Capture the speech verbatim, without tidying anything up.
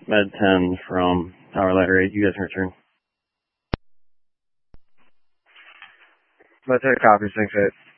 Med ten from Tower Ladder eight. You guys can return. Med ten copies. Thanks, eight.